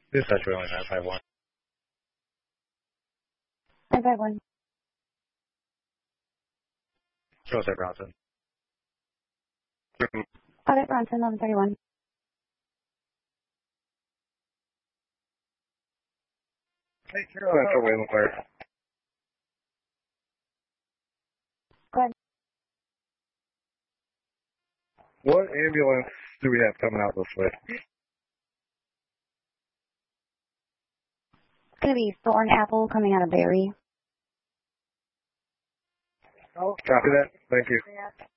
Dispatch Wheeling 951. 951. Joseph Bronson. Audit Bronson, 1131. Hey, Carolina for Wayland Fire. Go ahead. What ambulance do we have coming out this way? It's going to be Thorn Apple coming out of Barry. Oh, copy that. Thank you.